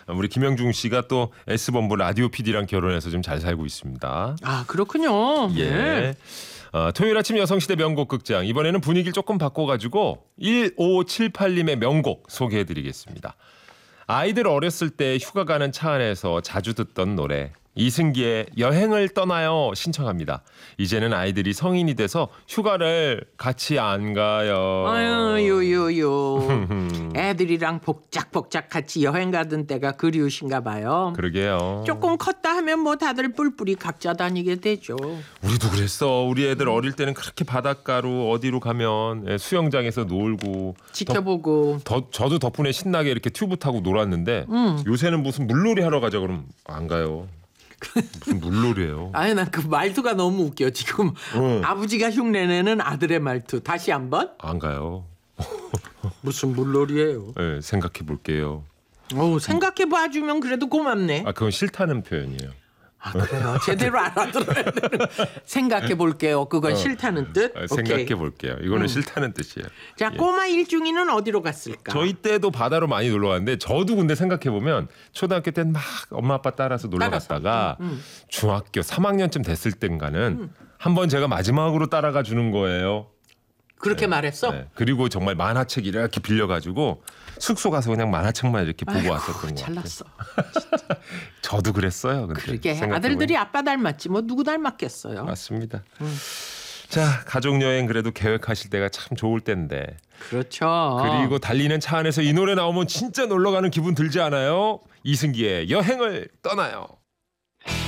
우리 김영중 씨가 또 S본부 라디오 PD랑 결혼해서 좀 잘 살고 있습니다. 아, 그렇군요. 예. 네. 토요일 아침 여성시대 명곡 극장. 이번에는 분위기를 조금 바꿔가지고 1578님의 명곡 소개해드리겠습니다. 아이들 어렸을 때 휴가 가는 차 안에서 자주 듣던 노래. 이승기의 여행을 떠나요 신청합니다. 이제는 아이들이 성인이 돼서 휴가를 같이 안 가요. 아유, 애들이랑 복작복작 같이 여행 가던 때가 그리우신가 봐요. 그러게요. 조금 컸다 하면 뭐 다들 뿔뿔이 각자 다니게 되죠. 우리도 그랬어. 우리 애들 어릴 때는 그렇게 바닷가로 어디로 가면 수영장에서 놀고 지켜보고. 저도 덕분에 신나게 이렇게 튜브 타고 놀았는데 요새는 무슨 물놀이 하러 가자 그러면 안 가요. 무슨 물놀이예요. 아니, 난 그 말투가 너무 웃겨. 지금 아버지가 흉내내는 아들의 말투. 다시 한번. 안 가요. 무슨 물놀이예요. 네, 생각해 볼게요. 생각해 봐주면 그래도 고맙네. 그건 싫다는 표현이에요. 아, 그래요? 제대로 알아들어야 되는. 생각해 볼게요. 그건 싫다는 뜻? 생각해 오케이. 볼게요. 이거는 싫다는 뜻이에요. 자, 꼬마 일중이는 어디로 갔을까? 저희 때도 바다로 많이 놀러 갔는데 저도 근데 생각해 보면 초등학교 때는 막 엄마 아빠 따라서 놀러 갔다가 중학교 3학년쯤 됐을 땐가는 한번 제가 마지막으로 따라가 주는 거예요. 그렇게 말했어? 네. 그리고 정말 만화책 이렇게 빌려가지고 숙소 가서 그냥 만화책만 이렇게 보고 왔었던 거 같아요. 잘났어. 저도 그랬어요. 근데 그러게 생각해보면. 아들들이 아빠 닮았지 뭐 누구 닮았겠어요. 맞습니다. 자, 가족 여행 그래도 계획하실 때가 참 좋을 때인데. 그렇죠. 그리고 달리는 차 안에서 이 노래 나오면 진짜 놀러 가는 기분 들지 않아요? 이승기의 여행을 떠나요.